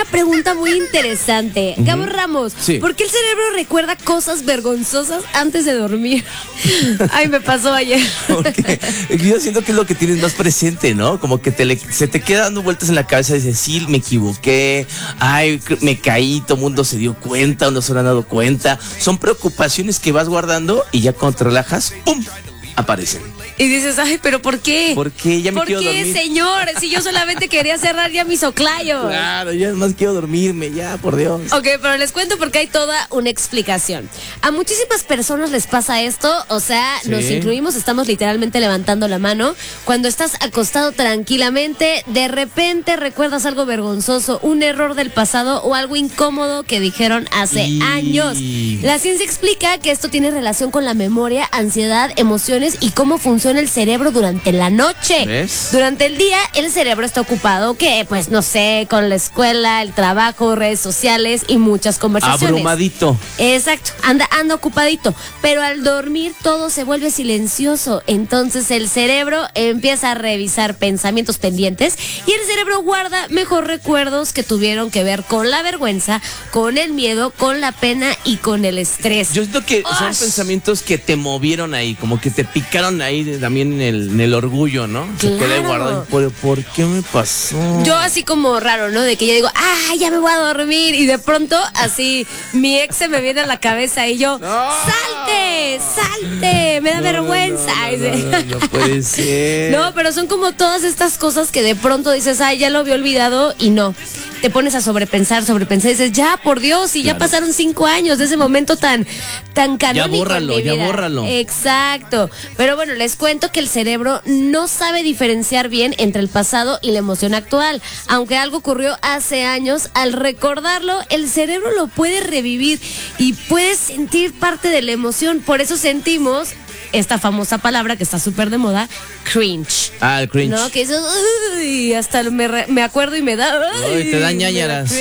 una pregunta muy interesante. Gabo Ramos, Sí. ¿por qué el cerebro recuerda cosas vergonzosas antes de dormir? Ay, me pasó ayer. Porque yo siento que es lo que tienes más presente, ¿no? Como que se te queda dando vueltas en la cabeza y dices, sí, me equivoqué, ay, me caí, todo el mundo se dio cuenta o no se han dado cuenta. Son preocupaciones que vas guardando y ya cuando te relajas, ¡pum!, aparecen. Y dices, ay, ¿pero por qué? ¿Por qué? Ya me ¿Por quiero qué, dormir. señor? Si yo solamente quería cerrar ya mis oclayos. Claro, ya más quiero dormirme, ya, por Dios. Ok, pero les cuento porque hay toda una explicación. A muchísimas personas les pasa esto, o sea, Sí. nos incluimos, estamos literalmente levantando la mano. Cuando estás acostado tranquilamente, de repente recuerdas algo vergonzoso, un error del pasado o algo incómodo que dijeron hace años. La ciencia explica que esto tiene relación con la memoria, ansiedad, emociones y cómo funciona el cerebro durante la noche. ¿Ves? Durante el día, el cerebro está ocupado, que pues no sé, con la escuela, el trabajo, redes sociales y muchas conversaciones. Abrumadito. Exacto, anda ocupadito, pero al dormir todo se vuelve silencioso, entonces el cerebro empieza a revisar pensamientos pendientes y el cerebro guarda mejor recuerdos que tuvieron que ver con la vergüenza, con el miedo, con la pena y con el estrés. Yo siento que son Osh. pensamientos que te movieron ahí, como que te picaron ahí también en el orgullo, ¿no? Se queda ahí Claro. guardado. ¿Por qué me pasó? Yo así como raro, ¿no? De que yo digo, ya me voy a dormir y de pronto así mi ex se me viene a la cabeza y yo, salte, me da vergüenza. No puede ser. No, pero son como todas estas cosas que de pronto dices, ya lo había olvidado y no. Te pones a sobrepensar y dices, ya, por Dios, y ya pasaron 5 años de ese momento tan canónico en mi vida. Ya bórralo. Exacto. Pero bueno, les cuento que el cerebro no sabe diferenciar bien entre el pasado y la emoción actual. Aunque algo ocurrió hace años, al recordarlo, el cerebro lo puede revivir y puedes sentir parte de la emoción. Por eso sentimos esta famosa palabra que está súper de moda, cringe. El cringe. ¿No? Que eso, hasta me acuerdo y me da. Ay, te da ñáñaras.